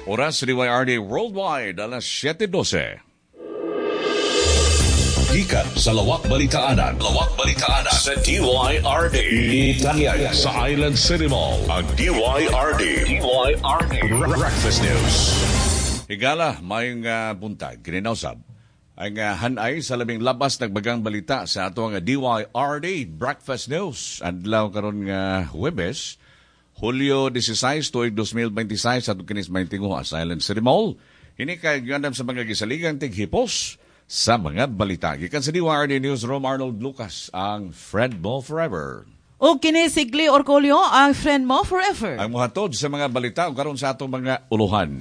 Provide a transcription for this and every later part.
Oras sa DYRD Worldwide, alas 7:12. Gikan sa Lawak Balitaanan. Sa DYRD. Itanyag sa Island City Mall. Ang DYRD Breakfast News. Higala, mayong buntag, kininausab. Ang hanay sa labing labas nagbagang balita sa ato nga DYRD Breakfast News. Adlaw karon nga Huwebes, Hulyo 16, tuig 2026 at kinis 25 sa Island City Mall. Hini kay gandam sa mga gisaligang tighipos sa mga balita. Gikan sa DYRD Newsroom, Arnold Lucas, ang Friend Mo Forever. O kini Sigli Orcolio, ang Friend Mo Forever. Ang muhatod sa mga balita o karon sa atong mga uluhan.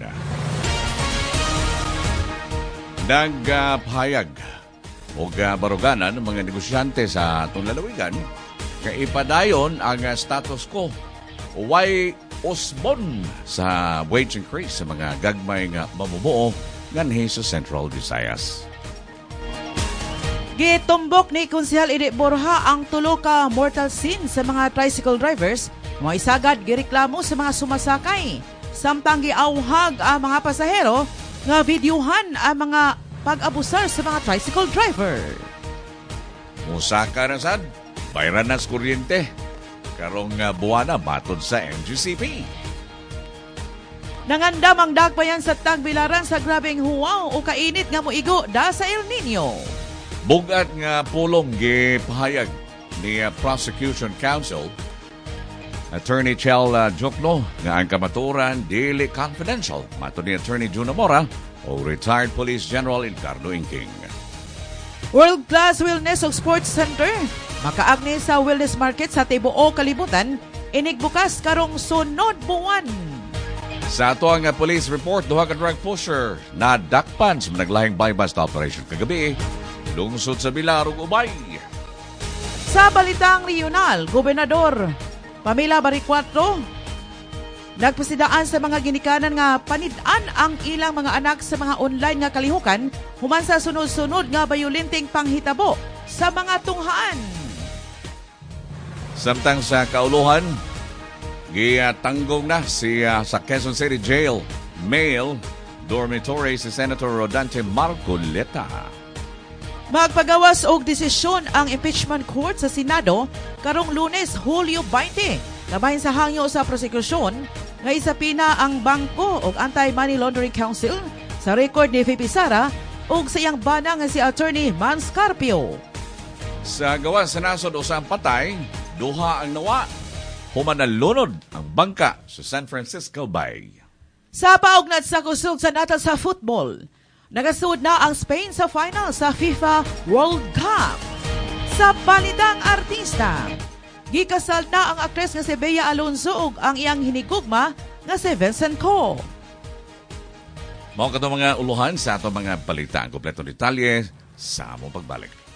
Nagpahayag o baruganan ng mga negosyante sa atong lalawigan kay ipadayon ang status quo. Why usbon sa wage increase sa mga gagmay nga mamumuo nganhi sa Central Visayas. Gitumbok ni Konsehal Edi Borja ang tulo ka mortal sin sa mga tricycle drivers nga isagad gireklamo sa mga sumasakay. Samtang giawhag ang mga pasahero nga videohan ang mga pag-abusar sa mga tricycle driver. Musaka na sad, bayran na sa kuryente. Karong buwana matod sa MGCP. Nangandam ang dagpayan sa tagbilaran sa grabeng huwaw o kainit nga moigo da sa El Nino. Bugat nga pulong gipahayag ni Prosecution Counsel Attorney Chel Jokno nga ang kamaturan dili confidential. Matod ni Attorney Juno Mora o retired Police General Ricardo Inking. World Class Wellness of Sports Center makaagni sa wellness market sa tibuok kalibutan, inigbukas karong sunod buwan. Sa ato ang police report, duha ka drug pusher na dakpan sa naglahing buy-bust operation kagabi, lungsod sa Bilar ug Ubay. Sa balitang regional, Gobernador Pamela Baricuatro nagpasidaan sa mga ginikanan nga panid-an ang ilang mga anak sa mga online nga kalihukan human sa sunod-sunod nga bayolenteng panghitabo sa mga tunghaan. Samtang sa kauluhan, gitanggong na sa Quezon City Jail male dormitory si Senator Rodante Marcoleta. Magpagawas og desisyon ang impeachment court sa Senado karong Lunes, Hulyo 20. Labahin sa hangyo sa prosekusyon nga isapina ang bangko og Anti-Money Laundering Council sa record ni VP Sara ug sa iyang bana nga si Attorney Mans Carpio. Sa gawas sa nasod usang patay, duha ang nawa. Human nalunod ang bangka sa San Francisco Bay. Sa paugnat sa kusog sa natal sa football, nagasud na ang Spain sa final sa FIFA World Cup. Sa balitang artista, gikasal na ang aktres nga si Bea Alonzo ug ang iyang hinigugma nga si Vincent Co. Mao kadto mga uluhan sa ato mga balita. Ang kompletong detalye sa among pagbalik.